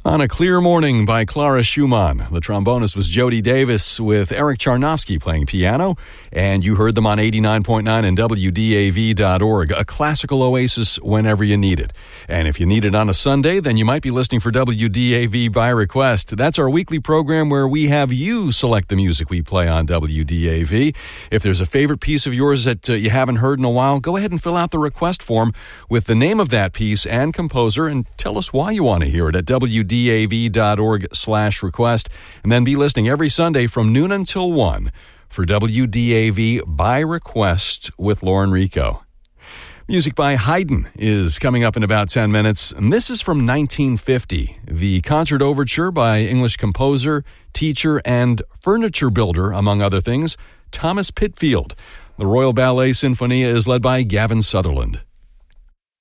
On a Clear Morning by Clara Schumann. The trombonist was Jody Davis with Eric Charnofsky playing piano, and you heard them on 89.9 and WDAV.org, a classical oasis whenever you need it. And if you need it on a Sunday, then you might be listening for WDAV by request. That's our weekly program where we have you select the music we play on WDAV. If there's a favorite piece of yours that you haven't heard in a while, go ahead and fill out the request form with the name of that piece and composer and tell us why you want to hear it at WDAV.org/request, and then be listening every Sunday from noon until 1 for WDAV by request with Lauren Rico. Music by Haydn is coming up in about 10 minutes, and this is from 1950, the Concert Overture by English composer, teacher, and furniture builder, among other things, Thomas Pitfield. The Royal Ballet Sinfonia is led by Gavin Sutherland.